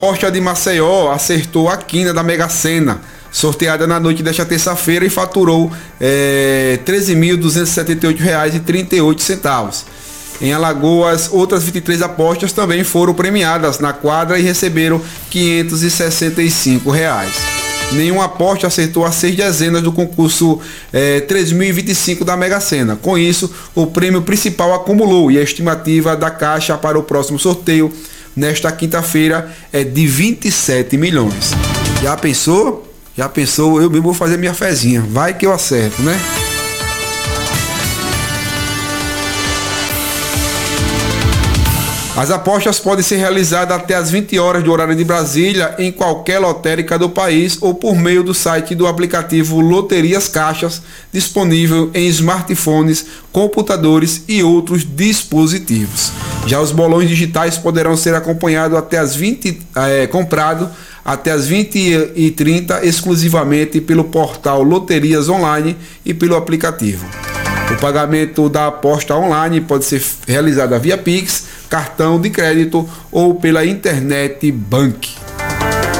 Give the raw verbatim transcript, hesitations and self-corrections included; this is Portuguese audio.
Aposta de Maceió acertou a quina da Mega Sena, sorteada na noite desta terça-feira, e faturou é, treze mil duzentos e setenta e oito reais e trinta e oito centavos. Em Alagoas, outras vinte e três apostas também foram premiadas na quadra e receberam quinhentos e sessenta e cinco reais. Nenhuma aposta acertou as seis dezenas do concurso é, três mil e vinte e cinco da Mega Sena. Com isso, o prêmio principal acumulou, e a estimativa da Caixa para o próximo sorteio nesta quinta-feira é de vinte e sete milhões. Já pensou? Já pensou? Eu mesmo vou fazer minha fezinha. Vai que eu acerto, né? As apostas podem ser realizadas até às vinte horas do horário de Brasília em qualquer lotérica do país ou por meio do site do aplicativo Loterias Caixas, disponível em smartphones, computadores e outros dispositivos. Já os bolões digitais poderão ser acompanhados até às vinte, é, comprado até às vinte e trinta exclusivamente pelo portal Loterias Online e pelo aplicativo. O pagamento da aposta online pode ser realizado via Pix, cartão de crédito ou pela internet bank.